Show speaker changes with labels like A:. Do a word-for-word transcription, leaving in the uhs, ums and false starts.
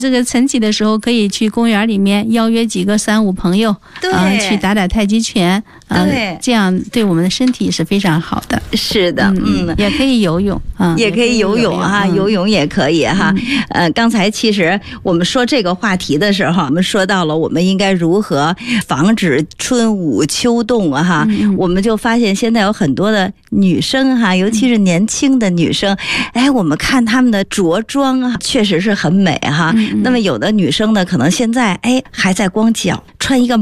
A: 这个晨起的时候可以去公园里面邀约几个三五朋友，
B: 对、
A: 呃，去打打太极拳，呃、
B: 对，
A: 这样对我们的身体是非常好的。
B: 是的，嗯，
A: 嗯也可以游泳啊、嗯，
B: 也可以游泳哈、嗯，游泳也可以哈。嗯、呃，刚才其实我们说这个话题的时候，我们说到了我们应该如何防止春捂秋冻啊哈、嗯，我们就发现现在有很多的女生哈，尤其是年轻的女生，哎，我们看她们的着装啊，确实是很美哈。嗯、那么有的女生呢，可能现在哎还在光脚，穿一个